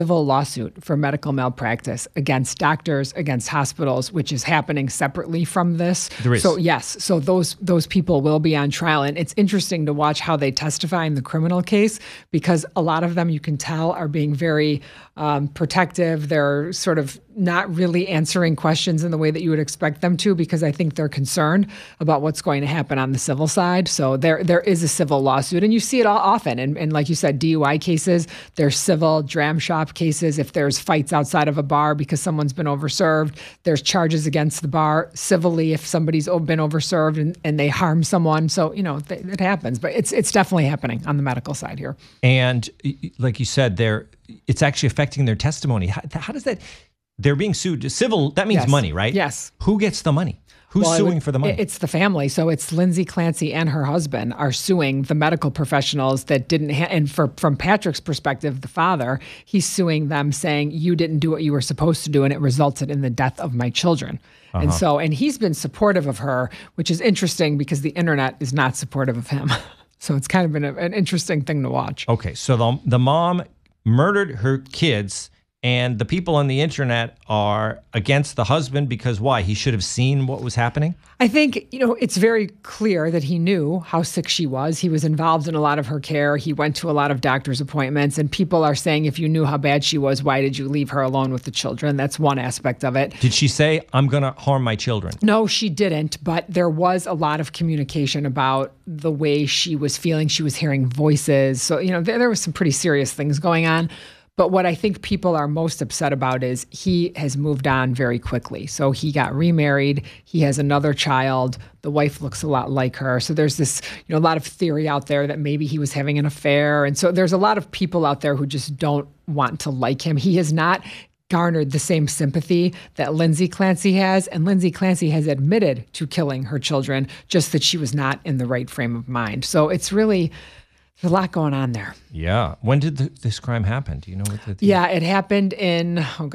Civil lawsuit for medical malpractice against doctors, against hospitals, which is happening separately from this. There is. So yes, so those people will be on trial, and it's interesting to watch how they testify in the criminal case, because a lot of them, you can tell, are being very protective. They're sort of not really answering questions in the way that you would expect them to, because I think they're concerned about what's going to happen on the civil side. So there is a civil lawsuit, and you see it all often. And like you said, DUI cases, there's civil dram shop cases. If there's fights outside of a bar because someone's been overserved, there's charges against the bar civilly if somebody's been overserved and they harm someone. So, it happens, but it's definitely happening on the medical side here. And like you said, it's actually affecting their testimony. How does that? They're being sued. Civil, that means money, right? Yes. Who gets the money? Who's suing for the money? It's the family. So it's Lindsay Clancy and her husband are suing the medical professionals that didn't. And from Patrick's perspective, the father, he's suing them, saying, you didn't do what you were supposed to do, and it resulted in the death of my children. And he's been supportive of her, which is interesting because the internet is not supportive of him. So it's kind of been an interesting thing to watch. Okay, so the mom murdered her kids, and the people on the internet are against the husband because why? He should have seen what was happening? I think, it's very clear that he knew how sick she was. He was involved in a lot of her care. He went to a lot of doctor's appointments, and people are saying, if you knew how bad she was, why did you leave her alone with the children? That's one aspect of it. Did she say, I'm going to harm my children? No, she didn't, but there was a lot of communication about the way she was feeling. She was hearing voices. So, there was some pretty serious things going on. But what I think people are most upset about is he has moved on very quickly. So he got remarried. He has another child. The wife looks a lot like her. So there's this, a lot of theory out there that maybe he was having an affair. And so there's a lot of people out there who just don't want to like him. He has not garnered the same sympathy that Lindsay Clancy has. And Lindsay Clancy has admitted to killing her children, just that she was not in the right frame of mind. So it's really... there's a lot going on there. Yeah. When did this crime happen? Do you know what the... Yeah, it happened in,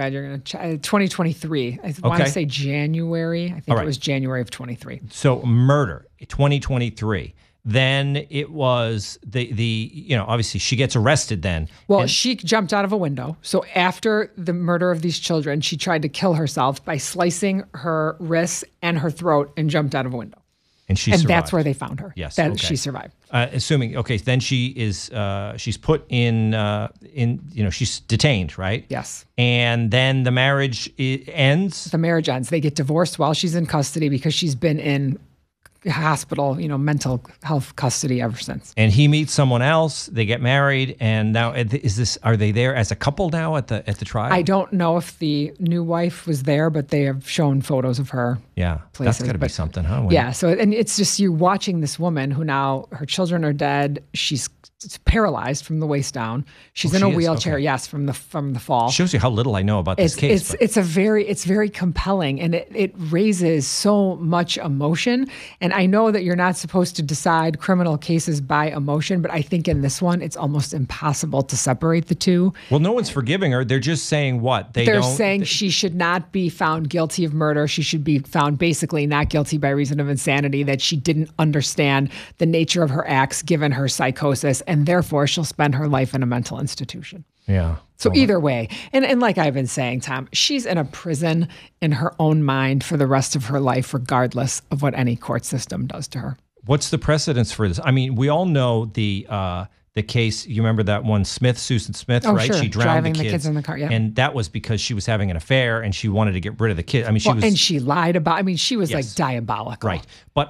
2023. I want to say January. I think it was January of 23. So murder, 2023. Then it was obviously she gets arrested then. Well, she jumped out of a window. So after the murder of these children, she tried to kill herself by slicing her wrists and her throat and jumped out of a window. And she survived. That's where they found her. Yes, she survived. Then she is she's put in she's detained, right? Yes. And then the marriage ends. The marriage ends. They get divorced while she's in custody because she's been in hospital, mental health custody ever since. And he meets someone else. They get married, and now are they there as a couple now at the trial? I don't know if the new wife was there, but they have shown photos of her. Yeah, places. That's got to be something, huh? Yeah. So, and it's just you watching this woman who now her children are dead. She's paralyzed from the waist down. She's in a wheelchair. Okay. Yes, from the fall. Shows you how little I know about this case. It's very compelling, and it raises so much emotion. And I know that you're not supposed to decide criminal cases by emotion, but I think in this one, it's almost impossible to separate the two. Well, no one's forgiving her. They're just saying what? They're saying she should not be found guilty of murder. She should be found basically not guilty by reason of insanity, that she didn't understand the nature of her acts given her psychosis, and therefore she'll spend her life in a mental institution. Yeah. So either way, and like I've been saying, Tom, she's in a prison in her own mind for the rest of her life, regardless of what any court system does to her. What's the precedence for this? I mean, we all know the case. You remember that one, Susan Smith, right? Sure. She drowned Driving the kids in the car, yeah. And that was because she was having an affair and she wanted to get rid of the kid. I mean, and she lied about. I mean, she was like diabolical, right? But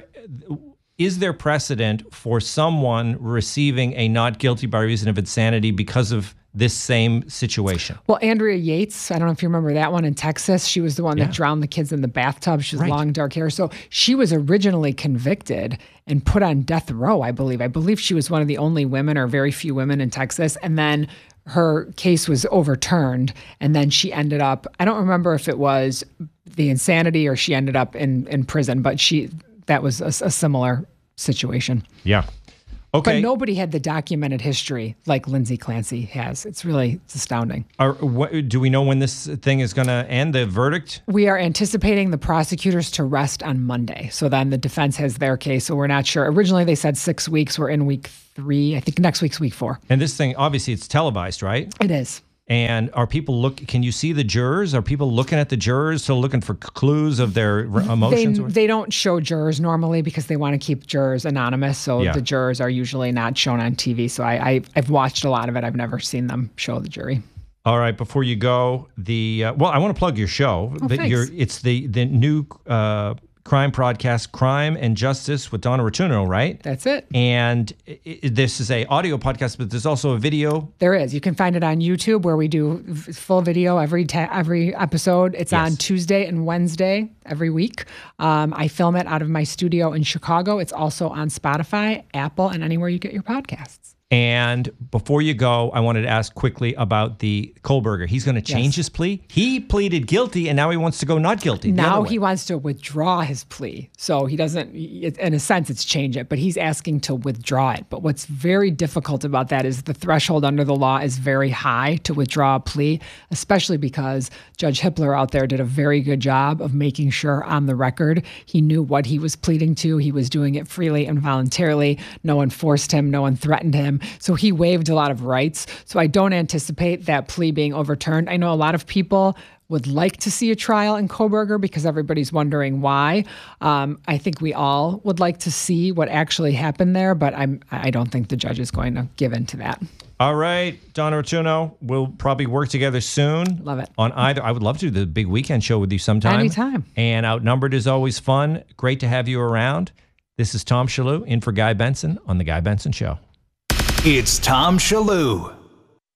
is there precedent for someone receiving a not guilty by reason of insanity because of this same situation? Well, Andrea Yates, I don't know if you remember that one in Texas. She was the one that drowned the kids in the bathtub. She was long, dark hair. So she was originally convicted and put on death row, I believe. I believe she was one of the only women or very few women in Texas. And then her case was overturned. And then she ended up, I don't remember if it was the insanity or she ended up in prison, but that was a similar situation. Yeah. Okay. But nobody had the documented history like Lindsay Clancy has. It's astounding. Do we know when this thing is going to end, the verdict? We are anticipating the prosecutors to rest on Monday. So then the defense has their case. So we're not sure. Originally, they said 6 weeks. We're in week 3. I think next week's week 4. And this thing, obviously, it's televised, right? It is. And are people can you see the jurors? Are people looking at the jurors, still looking for clues of their emotions? They don't show jurors normally because they want to keep jurors anonymous. So the jurors are usually not shown on TV. So I've watched a lot of it. I've never seen them show the jury. All right, before you go, I want to plug your show. Thanks. It's the new crime podcast, Crime and Justice with Donna Rotuno, right? That's it. And this is a audio podcast, but there's also a video. There is. You can find it on YouTube where we do full video every episode. It's on Tuesday and Wednesday every week. I film it out of my studio in Chicago. It's also on Spotify, Apple, and anywhere you get your podcasts. And before you go, I wanted to ask quickly about the Kohlberger. He's going to change his plea. He pleaded guilty, and now he wants to go not guilty. Now he wants to withdraw his plea. So he doesn't, in a sense, it's change it, but he's asking to withdraw it. But what's very difficult about that is the threshold under the law is very high to withdraw a plea, especially because Judge Hippler out there did a very good job of making sure on the record he knew what he was pleading to. He was doing it freely and voluntarily. No one forced him. No one threatened him. So he waived a lot of rights. So I don't anticipate that plea being overturned. I know a lot of people would like to see a trial in Kohlberger because everybody's wondering why. I think we all would like to see what actually happened there, but I don't think the judge is going to give in to that. All right, Donna Rotuno, we'll probably work together soon. Love it. On either, I would love to do the big weekend show with you sometime. Anytime. And Outnumbered is always fun. Great to have you around. This is Tom Shillue in for Guy Benson on The Guy Benson Show. It's Tom Shillue.